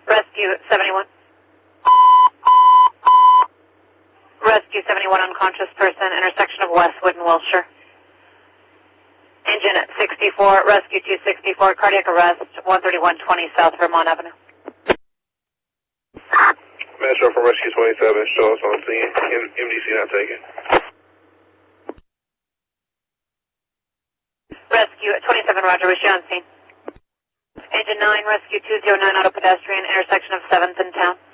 Rescue 71. Rescue 71, unconscious person, intersection of Westwood and Wilshire. Engine at 64, Rescue 264, cardiac arrest, 13120 South Vermont Avenue. Metro from Rescue 27, show us on scene. MDC not taken. Rescue 27, Roger, wish you on scene. Engine 9, Rescue 209, auto pedestrian, intersection of 7th and Town.